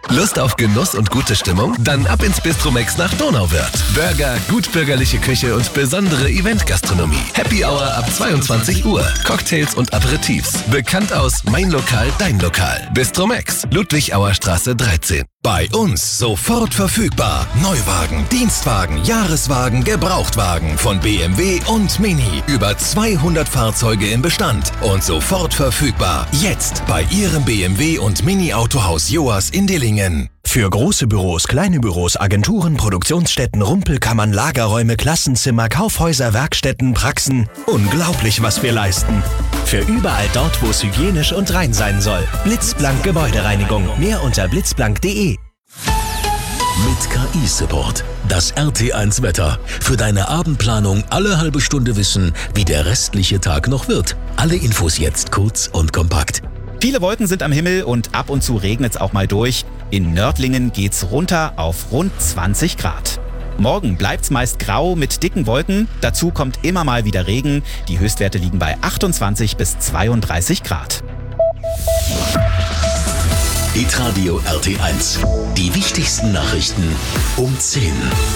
Lust auf Genuss und gute Stimmung? Dann ab ins Bistromex nach Donauwörth. Burger, gutbürgerliche Küche und besondere Eventgastronomie. Happy Hour ab 22 Uhr. Cocktails und Aperitifs. Bekannt aus Mein Lokal, Dein Lokal. Bistromex, Ludwig-Auer-Straße 13. Bei uns sofort verfügbar. Neuwagen, Dienstwagen, Jahreswagen, Gebrauchtwagen von BMW und Mini. Über 200 Fahrzeuge im Bestand und sofort verfügbar. Jetzt bei Ihrem BMW und Mini-Autohaus Joas in Dillingen. Für große Büros, kleine Büros, Agenturen, Produktionsstätten, Rumpelkammern, Lagerräume, Klassenzimmer, Kaufhäuser, Werkstätten, Praxen. Unglaublich, was wir leisten. Für überall dort, wo es hygienisch und rein sein soll. Blitzblank Gebäudereinigung. Mehr unter blitzblank.de. Mit KI-Support. Das RT1 Wetter. Für deine Abendplanung alle halbe Stunde wissen, wie der restliche Tag noch wird. Alle Infos jetzt kurz und kompakt. Viele Wolken sind am Himmel und ab und zu regnet es auch mal durch. In Nördlingen geht's runter auf rund 20 Grad. Morgen bleibt's meist grau mit dicken Wolken. Dazu kommt immer mal wieder Regen. Die Höchstwerte liegen bei 28 bis 32 Grad. Hitradio RT1. Die wichtigsten Nachrichten um 10.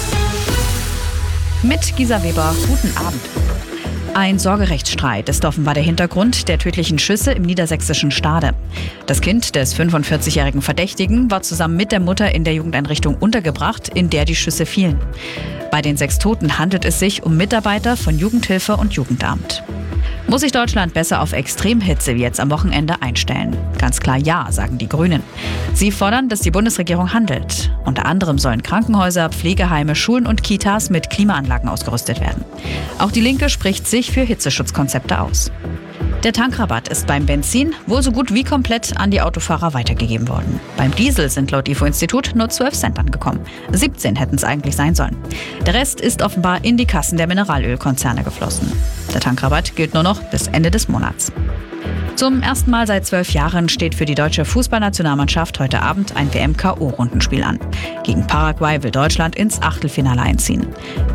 Mit Gisa Weber, guten Abend. Ein Sorgerechtsstreit ist offenbar der Hintergrund der tödlichen Schüsse im niedersächsischen Stade. Das Kind des 45-jährigen Verdächtigen war zusammen mit der Mutter in der Jugendeinrichtung untergebracht, in der die Schüsse fielen. Bei den 6 Toten handelt es sich um Mitarbeiter von Jugendhilfe und Jugendamt. Muss sich Deutschland besser auf Extremhitze wie jetzt am Wochenende einstellen? Ganz klar ja, sagen die Grünen. Sie fordern, dass die Bundesregierung handelt. Unter anderem sollen Krankenhäuser, Pflegeheime, Schulen und Kitas mit Klimaanlagen ausgerüstet werden. Auch die Linke spricht sich für Hitzeschutzkonzepte aus. Der Tankrabatt ist beim Benzin wohl so gut wie komplett an die Autofahrer weitergegeben worden. Beim Diesel sind laut IFO-Institut nur 12 Cent angekommen. 17 hätten es eigentlich sein sollen. Der Rest ist offenbar in die Kassen der Mineralölkonzerne geflossen. Der Tankrabatt gilt nur noch bis Ende des Monats. Zum ersten Mal seit 12 Jahren steht für die deutsche Fußballnationalmannschaft heute Abend ein WM-KO-Rundenspiel an. Gegen Paraguay will Deutschland ins Achtelfinale einziehen.